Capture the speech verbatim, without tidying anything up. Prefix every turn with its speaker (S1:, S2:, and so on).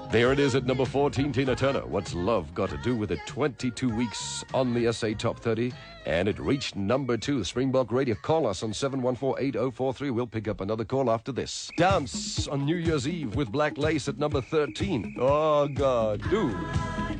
S1: There it is at number fourteen, Tina Turner. What's Love Got to Do with It? twenty-two weeks on the S A Top thirty, and it reached number two. Springbok Radio. Call us on seven one four, eight oh four three. We'll pick up another call after this. Dance on New Year's Eve with Black Lace at number thirteen. Oh, God, dude.